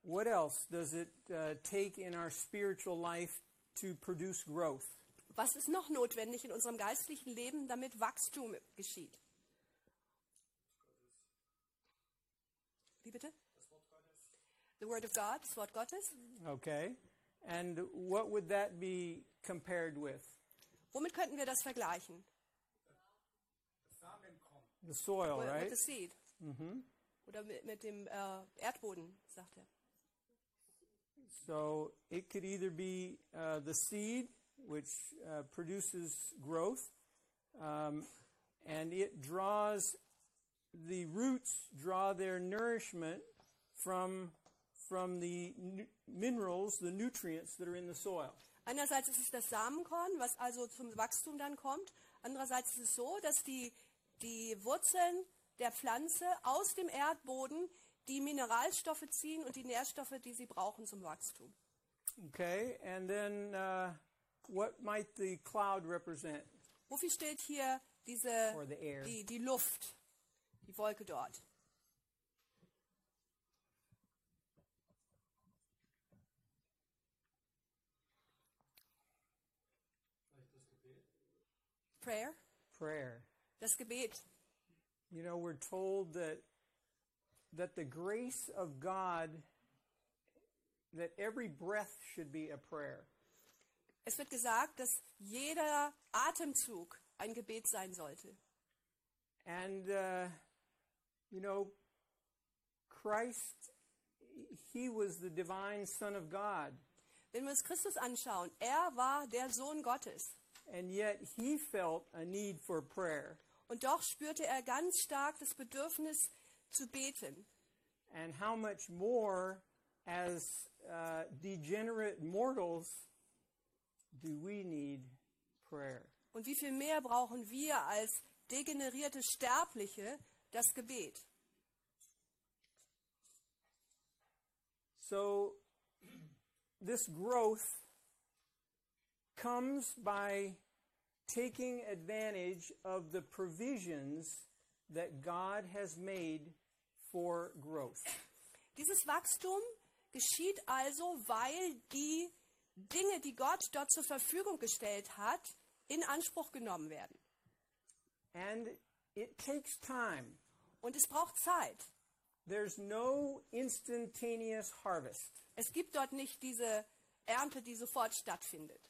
what else does it take in our spiritual life to produce growth? Was ist noch notwendig in unserem geistlichen Leben, damit Wachstum geschieht? Wie bitte? The Word of God, das Wort Gottes. Okay. And what would that be compared with? Womit könnten wir das vergleichen? The soil, right? With the seed. Oder mit dem Erdboden, sagt er. So it could either be the seed, which produces growth, and it draws, the roots draw their nourishment from the minerals, the nutrients that are in the soil. Einerseits ist es das Samenkorn, was also zum Wachstum dann kommt. Andererseits ist es so, dass die Wurzeln der Pflanze aus dem Erdboden die Mineralstoffe ziehen und die Nährstoffe, die sie brauchen zum Wachstum. Okay, and then what might the cloud represent? Wofür steht hier Or the air. die Luft, die Wolke dort? Prayer? Prayer. Das Gebet. You know, we're told that the grace of God, that every breath should be a prayer. Es wird gesagt, dass jeder Atemzug ein Gebet sein sollte. And, you know, Christ, he was the divine Son of God. Wenn wir uns Christus anschauen, er war der Sohn Gottes. And yet he felt a need for prayer. Und doch spürte er ganz stark das Bedürfnis zu beten. And how much more as degenerate mortals do we need prayer? Und wie viel mehr brauchen wir als degenerierte Sterbliche das Gebet? So this growth comes by taking advantage of the provisions that God has made for growth. Dieses Wachstum geschieht also, weil die Dinge, die Gott dort zur Verfügung gestellt hat, in Anspruch genommen werden. And it takes time. Und es braucht Zeit. There's no instantaneous harvest. Es gibt dort nicht diese Ernte, die sofort stattfindet.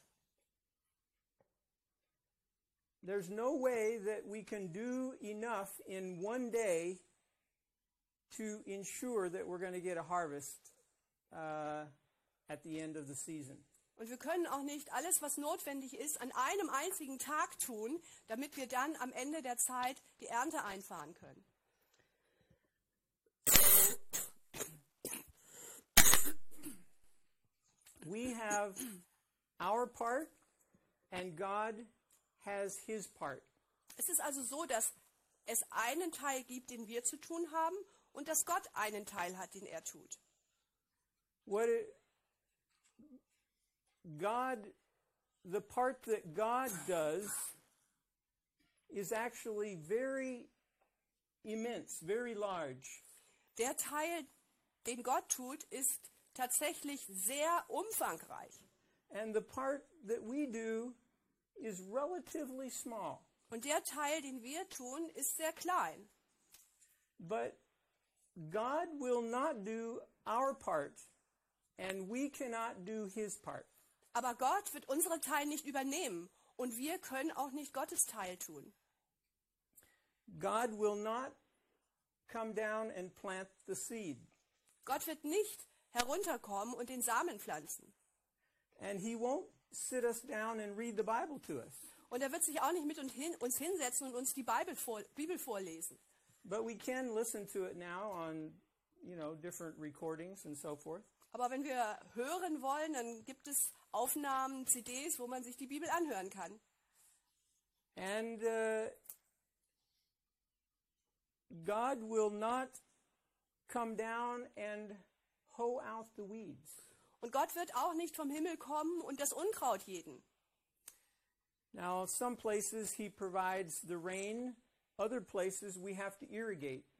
There's no way that we can do enough in one day to ensure that we're going to get a harvest at the end of the season. Und wir können auch nicht alles, was notwendig ist, an einem einzigen Tag tun, damit wir dann am Ende der Zeit die Ernte einfahren können. We have our part and God has his part. Es ist also so, dass es einen Teil gibt, den wir zu tun haben, und dass Gott einen Teil hat, den er tut. The part that God does is actually very immense, very large. Der Teil, den Gott tut, ist tatsächlich sehr umfangreich. And the part that we do is relatively small. Und der Teil, den wir tun, ist sehr klein. But God will not do our part, and we cannot do his part. Aber Gott wird unseren Teil nicht übernehmen, und wir können auch nicht Gottes Teil tun. God will not come down and plant the seed. Gott wird nicht herunterkommen und den Samen pflanzen. And he won't sit us down and read the Bible to us. Und er wird sich auch nicht mit uns hinsetzen und uns die Bibel vorlesen. But we can listen to it now on, different recordings and so forth. Aber wenn wir hören wollen, dann gibt es Aufnahmen, CDs, wo man sich die Bibel anhören kann. And God will not come down and hoe out the weeds. Und Gott wird auch nicht vom Himmel kommen und das Unkraut jäten. Now, some places he provides the rain, other places we have to irrigate.